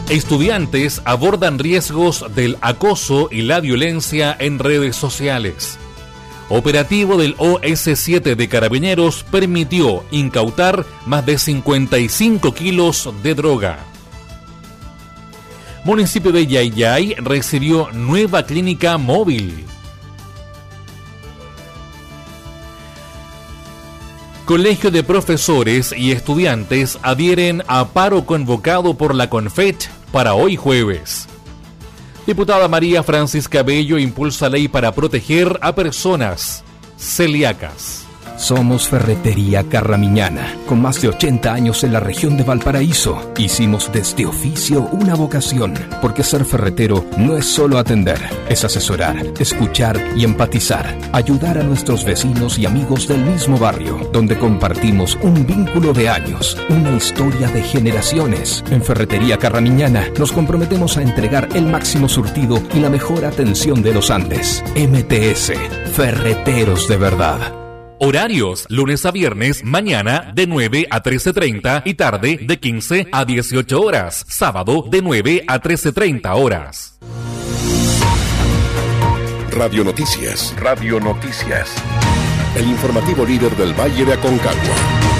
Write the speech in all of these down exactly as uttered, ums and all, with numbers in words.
Estudiantes abordan riesgos del acoso y la violencia en redes sociales. Operativo del O S siete de Carabineros permitió incautar más de cincuenta y cinco kilos de droga. Municipio de Yayay recibió nueva clínica móvil. Colegio de Profesores y Estudiantes adhieren a paro convocado por la CONFECH para hoy jueves. Diputada María Francisca Bello impulsa ley para proteger a personas celíacas. Somos Ferretería Carramiñana, con más de ochenta años en la región de Valparaíso. Hicimos de este oficio una vocación, porque ser ferretero no es solo atender, es asesorar, escuchar y empatizar, ayudar a nuestros vecinos y amigos del mismo barrio, donde compartimos un vínculo de años, una historia de generaciones. En Ferretería Carramiñana nos comprometemos a entregar el máximo surtido y la mejor atención de los Andes. M T S, Ferreteros de verdad. Horarios, lunes a viernes, mañana de nueve a trece treinta y tarde de quince a dieciocho horas. Sábado de nueve a trece treinta horas. Radio Noticias. Radio Noticias. El informativo líder del Valle de Aconcagua.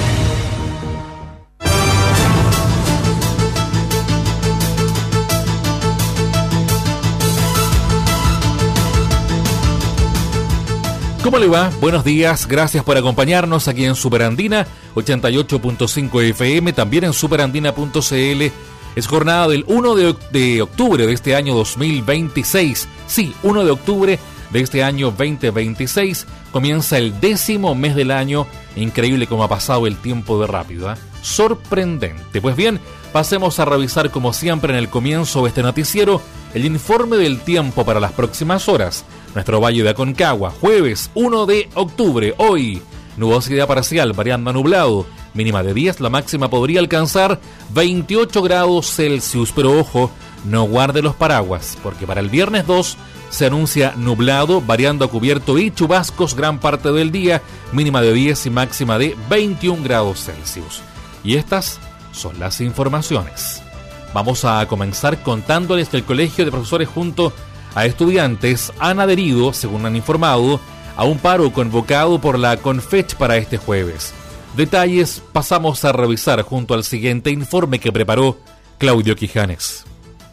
¿Cómo le va? Buenos días, gracias por acompañarnos aquí en Superandina ochenta y ocho punto cinco F M, también en superandina punto c l. Es jornada del uno de octubre de este año dos mil veintiséis. Sí, uno de octubre de este año veinte veintiséis. Comienza el décimo mes del año. Increíble cómo ha pasado el tiempo de rápido, ¿eh? Sorprendente. Pues bien, pasemos a revisar como siempre en el comienzo de este noticiero el informe del tiempo para las próximas horas. Nuestro Valle de Aconcagua, jueves uno de octubre, hoy, nubosidad parcial, variando a nublado, mínima de diez, la máxima podría alcanzar veintiocho grados Celsius, pero ojo, no guarde los paraguas, porque para el viernes dos se anuncia nublado, variando a cubierto y chubascos gran parte del día, mínima de diez y máxima de veintiún grados Celsius. Y estas son las informaciones. Vamos a comenzar contándoles que el Colegio de Profesores junto a estudiantes han adherido, según han informado, a un paro convocado por la CONFECH para este jueves. Detalles pasamos a revisar junto al siguiente informe que preparó Claudio Quijanes.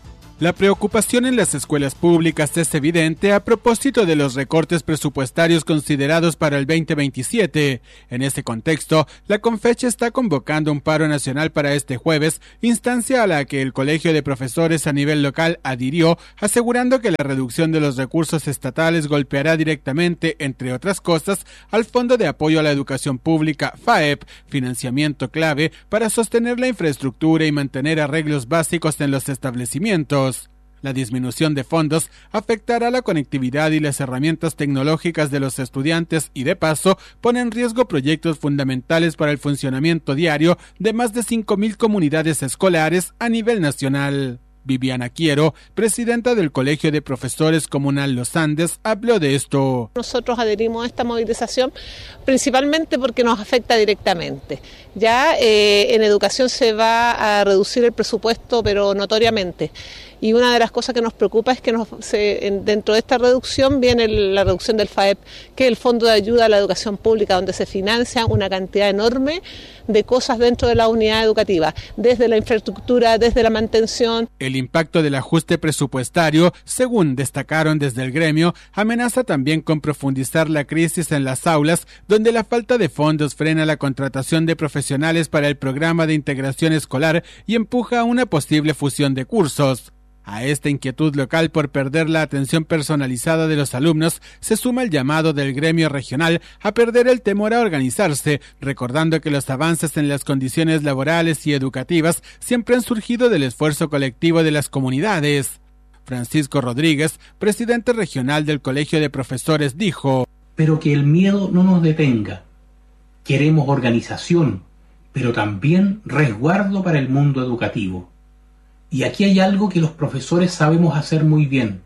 La preocupación en las escuelas públicas es evidente a propósito de los recortes presupuestarios considerados para el veinte veintisiete. En ese contexto, la CONFECH está convocando un paro nacional para este jueves, instancia a la que el Colegio de Profesores a nivel local adhirió, asegurando que la reducción de los recursos estatales golpeará directamente, entre otras cosas, al Fondo de Apoyo a la Educación Pública, F A E P, financiamiento clave para sostener la infraestructura y mantener arreglos básicos en los establecimientos. La disminución de fondos afectará la conectividad y las herramientas tecnológicas de los estudiantes y, de paso, pone en riesgo proyectos fundamentales para el funcionamiento diario de más de cinco mil comunidades escolares a nivel nacional. Viviana Quiero, presidenta del Colegio de Profesores Comunal Los Andes, habló de esto. Nosotros adherimos a esta movilización principalmente porque nos afecta directamente. Ya eh, en educación se va a reducir el presupuesto, pero notoriamente. Y una de las cosas que nos preocupa es que nos, se, en, dentro de esta reducción viene el, la reducción del F A E P, que es el Fondo de Ayuda a la Educación Pública, donde se financia una cantidad enorme de cosas dentro de la unidad educativa, desde la infraestructura, desde la mantención. El impacto del ajuste presupuestario, según destacaron desde el gremio, amenaza también con profundizar la crisis en las aulas, donde la falta de fondos frena la contratación de profesionales para el programa de integración escolar y empuja a una posible fusión de cursos. A esta inquietud local por perder la atención personalizada de los alumnos se suma el llamado del gremio regional a perder el temor a organizarse, recordando que los avances en las condiciones laborales y educativas siempre han surgido del esfuerzo colectivo de las comunidades. Francisco Rodríguez, presidente regional del Colegio de Profesores, dijo: Pero que el miedo no nos detenga. Queremos organización, pero también resguardo para el mundo educativo. Y aquí hay algo que los profesores sabemos hacer muy bien: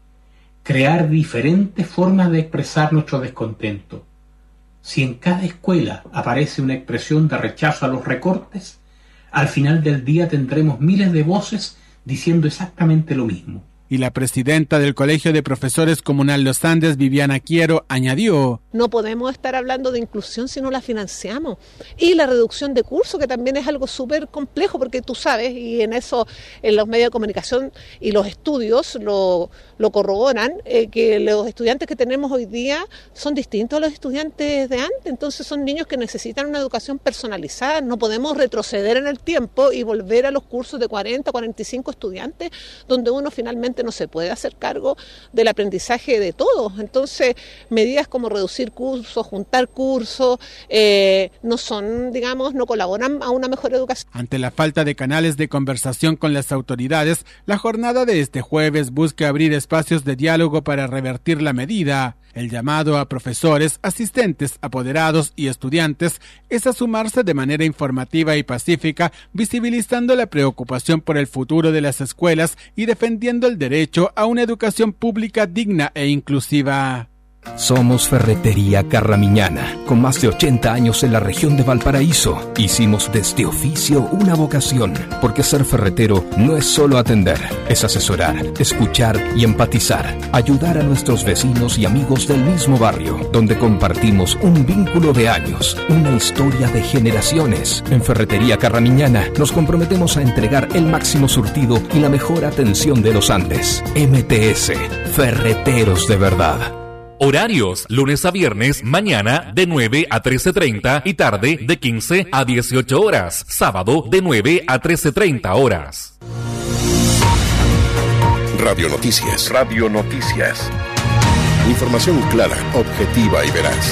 crear diferentes formas de expresar nuestro descontento. Si en cada escuela aparece una expresión de rechazo a los recortes, al final del día tendremos miles de voces diciendo exactamente lo mismo. Y la presidenta del Colegio de Profesores Comunal Los Andes, Viviana Quiero, añadió: no podemos estar hablando de inclusión si no la financiamos. Y la reducción de cursos, que también es algo súper complejo, porque tú sabes, y en eso en los medios de comunicación y los estudios lo, lo corroboran, eh, que los estudiantes que tenemos hoy día son distintos a los estudiantes de antes. Entonces son niños que necesitan una educación personalizada. No podemos retroceder en el tiempo y volver a los cursos de cuarenta, cuarenta y cinco estudiantes, donde uno finalmente no se puede hacer cargo del aprendizaje de todos. Entonces, medidas como reducir cursos, juntar cursos, eh, no son, digamos, no colaboran a una mejor educación. Ante la falta de canales de conversación con las autoridades, la jornada de este jueves busca abrir espacios de diálogo para revertir la medida. El llamado a profesores, asistentes, apoderados y estudiantes es a sumarse de manera informativa y pacífica, visibilizando la preocupación por el futuro de las escuelas y defendiendo el derecho a una educación pública digna e inclusiva. Somos Ferretería Carramiñana, con más de ochenta años en la región de Valparaíso. Hicimos de este oficio una vocación, porque ser ferretero no es solo atender, es asesorar, escuchar y empatizar, ayudar a nuestros vecinos y amigos del mismo barrio, donde compartimos un vínculo de años, una historia de generaciones. En Ferretería Carramiñana nos comprometemos a entregar el máximo surtido y la mejor atención de los Andes. M T S, Ferreteros de verdad. Horarios, lunes a viernes, mañana de nueve a trece treinta y tarde de quince a dieciocho horas. Sábado de nueve a trece treinta horas. Radio Noticias. Radio Noticias. Información clara, objetiva y veraz.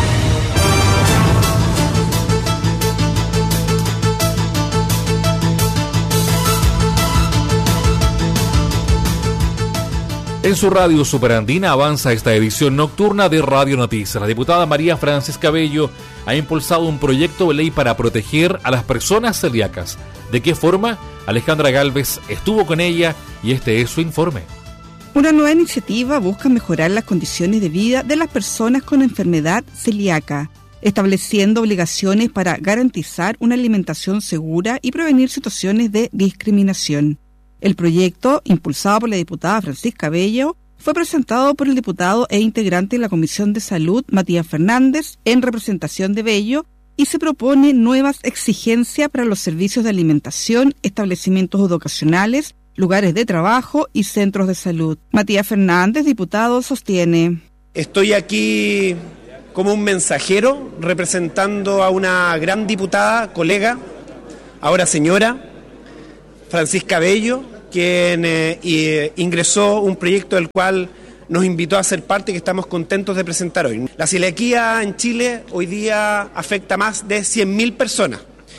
En su radio Superandina avanza esta edición nocturna de Radio Noticias. La diputada María Francis Cabello ha impulsado un proyecto de ley para proteger a las personas celíacas. ¿De qué forma? Alejandra Galvez estuvo con ella y este es su informe. Una nueva iniciativa busca mejorar las condiciones de vida de las personas con enfermedad celíaca, estableciendo obligaciones para garantizar una alimentación segura y prevenir situaciones de discriminación. El proyecto, impulsado por la diputada Francisca Cabello, fue presentado por el diputado e integrante de la Comisión de Salud, Matías Fernández, en representación de Bello, y se propone nuevas exigencias para los servicios de alimentación, establecimientos educacionales, lugares de trabajo y centros de salud. Matías Fernández, diputado, sostiene: estoy aquí como un mensajero representando a una gran diputada, colega, ahora señora, Francisca Bello, quien eh, eh, ingresó un proyecto del cual nos invitó a ser parte y que estamos contentos de presentar hoy. La celiaquía en Chile hoy día afecta a más de cien mil personas,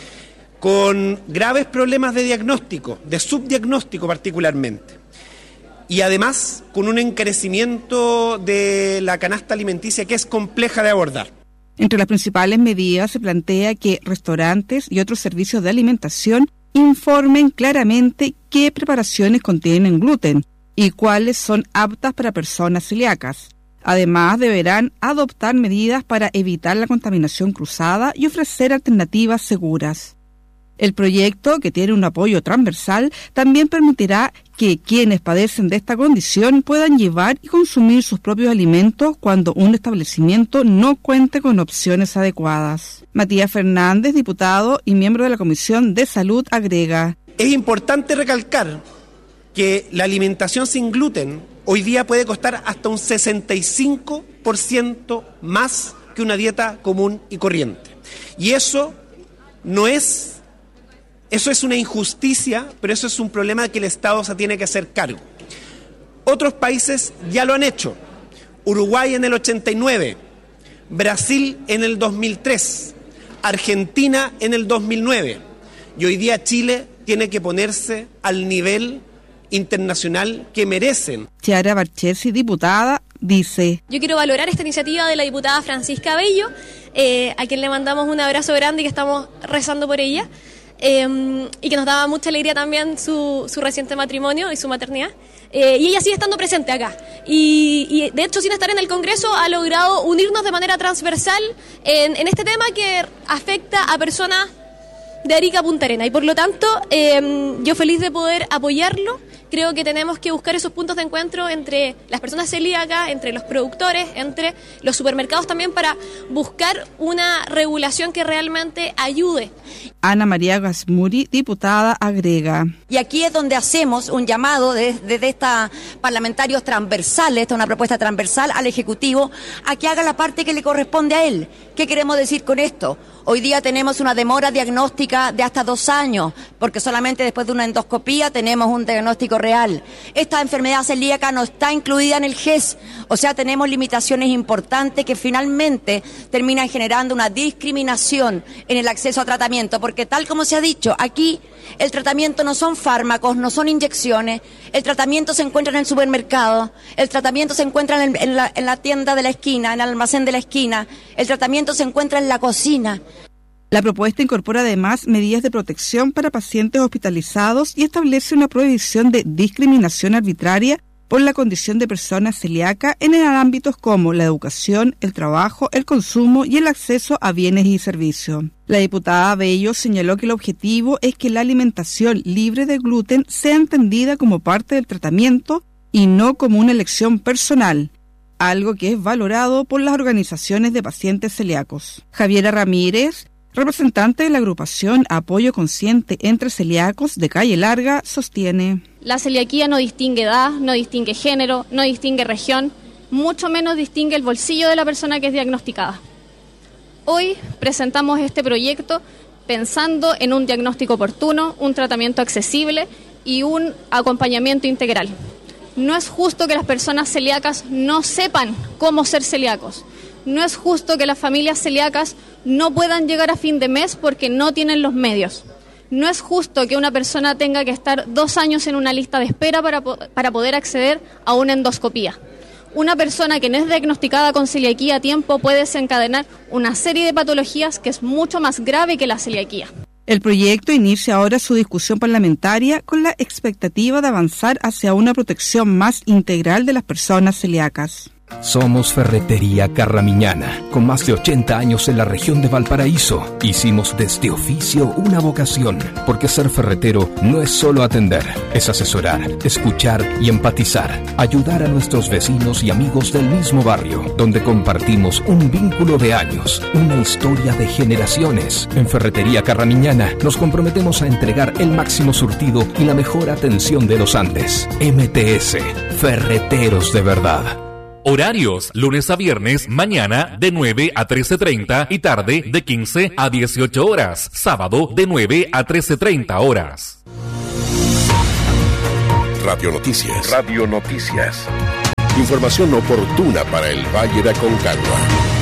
con graves problemas de diagnóstico, de subdiagnóstico particularmente, y además con un encarecimiento de la canasta alimenticia que es compleja de abordar. Entre las principales medidas se plantea que restaurantes y otros servicios de alimentación informen claramente qué preparaciones contienen gluten y cuáles son aptas para personas celíacas. Además, deberán adoptar medidas para evitar la contaminación cruzada y ofrecer alternativas seguras. El proyecto, que tiene un apoyo transversal, también permitirá que quienes padecen de esta condición puedan llevar y consumir sus propios alimentos cuando un establecimiento no cuente con opciones adecuadas. Matías Fernández, diputado y miembro de la Comisión de Salud, agrega: es importante recalcar que la alimentación sin gluten hoy día puede costar hasta un sesenta y cinco por ciento más que una dieta común y corriente. Y eso no es... Eso es una injusticia, pero eso es un problema que el Estado se tiene que hacer cargo. Otros países ya lo han hecho. Uruguay en el ochenta y nueve, Brasil en el dos mil tres, Argentina en el dos mil nueve. Y hoy día Chile tiene que ponerse al nivel internacional que merecen. Chiara Barchesi, diputada, dice: yo quiero valorar esta iniciativa de la diputada Francisca Bello, eh, a quien le mandamos un abrazo grande y que estamos rezando por ella. Eh, y que nos daba mucha alegría también su, su reciente matrimonio y su maternidad. Eh, y ella sigue estando presente acá. Y, y de hecho, sin estar en el Congreso, ha logrado unirnos de manera transversal en, en este tema que afecta a personas de Arica a Punta Arenas. Y por lo tanto, eh, yo feliz de poder apoyarlo. Creo que tenemos que buscar esos puntos de encuentro entre las personas celíacas, entre los productores, entre los supermercados también, para buscar una regulación que realmente ayude. Ana María Gasmuri, diputada, agrega. Y aquí es donde hacemos un llamado desde de, de esta parlamentarios transversales, esta es una propuesta transversal al Ejecutivo, a que haga la parte que le corresponde a él. ¿Qué queremos decir con esto? Hoy día tenemos una demora diagnóstica de hasta dos años, porque solamente después de una endoscopía tenemos un diagnóstico real. Esta enfermedad celíaca no está incluida en el G E S, o sea, tenemos limitaciones importantes que finalmente terminan generando una discriminación en el acceso a tratamiento, porque tal como se ha dicho, aquí el tratamiento no son fármacos, no son inyecciones, el tratamiento se encuentra en el supermercado, el tratamiento se encuentra en, el, en, la, en la tienda de la esquina, en el almacén de la esquina, el tratamiento se encuentra en la cocina. La propuesta incorpora además medidas de protección para pacientes hospitalizados y establece una prohibición de discriminación arbitraria por la condición de persona celíaca en ámbitos como la educación, el trabajo, el consumo y el acceso a bienes y servicios. La diputada Bello señaló que el objetivo es que la alimentación libre de gluten sea entendida como parte del tratamiento y no como una elección personal, algo que es valorado por las organizaciones de pacientes celíacos. Javiera Ramírez, representante de la agrupación Apoyo Consciente entre Celíacos de Calle Larga, sostiene: la celiaquía no distingue edad, no distingue género, no distingue región, mucho menos distingue el bolsillo de la persona que es diagnosticada. Hoy presentamos este proyecto pensando en un diagnóstico oportuno, un tratamiento accesible y un acompañamiento integral. No es justo que las personas celíacas no sepan cómo ser celíacos. No es justo que las familias celíacas no puedan llegar a fin de mes porque no tienen los medios. No es justo que una persona tenga que estar dos años en una lista de espera para, para poder acceder a una endoscopía. Una persona que no es diagnosticada con celiaquía a tiempo puede desencadenar una serie de patologías que es mucho más grave que la celiaquía. El proyecto inicia ahora su discusión parlamentaria con la expectativa de avanzar hacia una protección más integral de las personas celíacas. Somos Ferretería Carramiñana, con más de ochenta años en la región de Valparaíso. Hicimos de este oficio una vocación, porque ser ferretero no es solo atender, es asesorar, escuchar y empatizar, ayudar a nuestros vecinos y amigos del mismo barrio, donde compartimos un vínculo de años, una historia de generaciones. En Ferretería Carramiñana nos comprometemos a entregar el máximo surtido y la mejor atención de los Andes. M T S, Ferreteros de Verdad. Horarios, lunes a viernes, mañana de nueve a trece treinta y tarde de quince a dieciocho horas. Sábado de nueve a trece treinta horas. Radio Noticias. Radio Noticias. Información oportuna para el Valle de Aconcagua.